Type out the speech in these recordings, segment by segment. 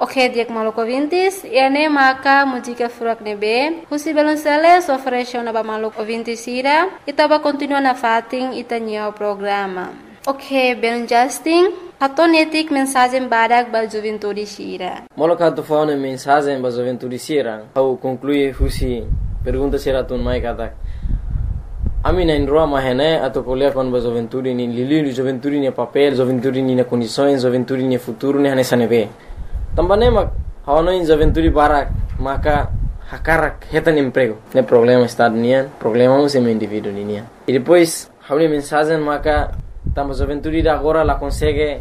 Ok, dia maluco ouvintes, e ane maka música furak nebe, husi beloncele oferece na maluco ouvintes ira, e tava continuando a fating itanya o programa. Ok, Ben Justin, hatonetik mensagem badak ba juventude sira. Moloka tu fauna mensagem ba juventude sira, au conclui husi pergunta sira tun mai katak. Ami na indroa mahene atau kuliah kon ba juventude ni lili juventude ni papel, juventude ni na condições, juventude ni futuro ni hane sanebe. Tambane mak hawana in juventude barak maka hakarak hetan emprego. Ne problema está nian, problema um sem indivíduo nian. E depois hauni mensagem maka tamba juventude da agora la consegue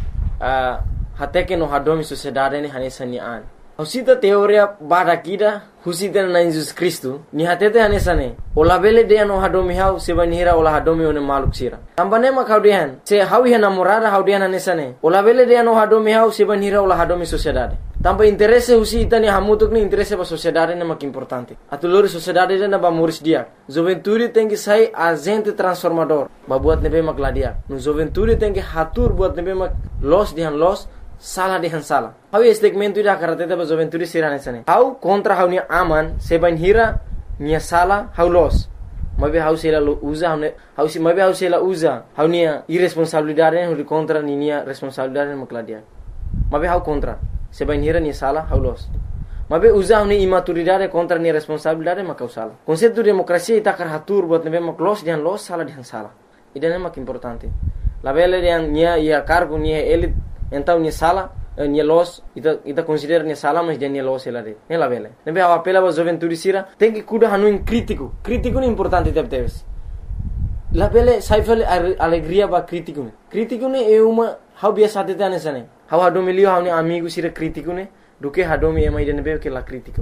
até que no hadomi sociedade ni hane sanian. Husita teoria barakida husita na Jesus Cristo ni hatete hane sane. Ola bele de no hadomi hau sebanira ola hadomi one maluk sira. Tambane mak haudian se hawi hana morada haudian hane sane. Ola bele de no hadomi hau sebanira ola hadomi sociedade. Tamba interesse husita ni hamutuk ni interesse ba sociedade ne mak importante. Atulori sociedade na ba muris dia. Juventude tem que sai agente transformador. Ba buat nebe mak ladia. No juventude tem que hatur buat nebe mak los dihan los salah dihan salah. Hau segmento ida karate ba juventude sirane sane. Hau contra hau ni aman sebanira nia salah hau los. Mabe hau sela usa hau si mabe hau sela usa hau nia irresponsabilidade hu contra ni nia responsabilidade mak ladia. Mabe hau contra sebanira nia salah hau los. Mabe usa hau ni imaturidade contra nia responsabilidade mak hau salah. Konsepto demokrasia ita kar hatur buat nebe mak los dihan los salah dihan salah. Ida mak importante. La bele dihan nia ia cargo nia elit então nia sala nia los ita considera nia sala mas dia nia los ela de ne la vele nebe a apela ba juventude sira tem que cuida hanu in crítico ni importante teves la vele saifel alegria ba crítico ne é uma how biasa tete ane sane how hadomilio how ni amigo sira crítico ne duke hadomi e mai de nebe que la crítico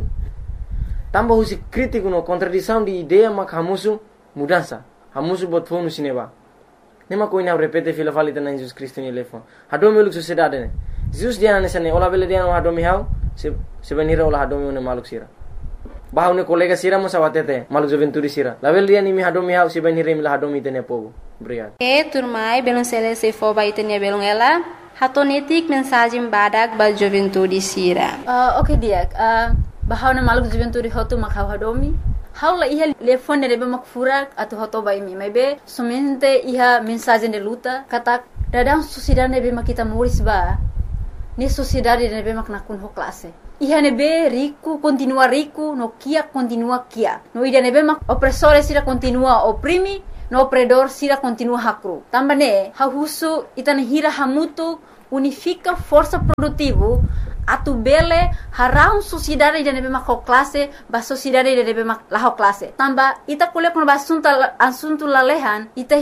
tamba husi crítico no contradição de ideia mak hamusu mudança hamusu bot fonu sineba nema ko ina repete fila falita na Jesus Cristo ni lefon hadomi luk sociedade ne Jesus dia na sane ola bele dia no hadomi hau se benira ola hadomi ne maluk sira ba ne kolega sira mo sawatete maluk juventude sira la bele dia ni mi hadomi hau se benira mi la hadomi tene pogo obrigado turmai belon sele se fo ba itene belon ela hatonetik mensagem badak ba juventude sira. Ok dia bahau na maluk juventude hotu mak hadomi haula iha telefone rebe mak furak atau hoto bai mi mebe somente iha mensagem de luta katak dadang sociedade nebe mak kita muris ba ni sociedade nebe mak nakun ho classe iha nebe rico continua rico no kia continua kia no ida nebe mak opressore sira continua oprimi no opredor sira continua hakru tambane ha husu itana hira hamutu unifica força produtivo atu bele harau sociedade de nebe mak classe ba sociedade de nebe mak la classe tamba ita kuliah kun ba assunto lalehan ita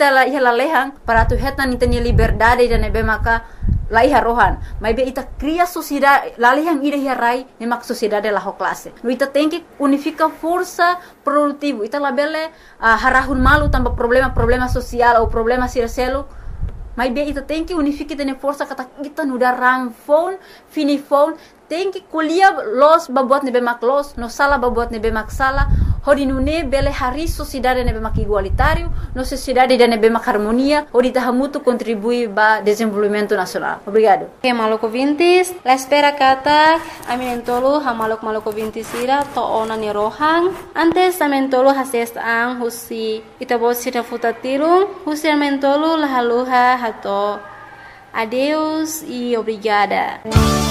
la lehan para tu hetan ita ni liberdade de nebe maka la iha rohan mai be ita cria sociedade lalehan ida hirai ne mak sociedade la classe no ita tem que unifica força produtivo ita la bele harahun malu tamba problema social ou problema sircelo mas bem, ita tem que unificar tene força kata kita nuda rang phone, fini phone, tem que kuliah los babuat nebe mak los, no sala babuat nebe mak sala, hodi nune bele hari sociedade nebe mak igualitário, no sociedade de nebe mak harmonia, hodi tahamutu contribui ba desenvolvimento nacional. Obrigado. Ok, maluco vintis, la espera kata, aminentolo ha maluco vintis ira to ona ni rohang, antes amentolo hases ang husi itabot sira futatirung, husi amentolo la haluha hato. Adeus e obrigada.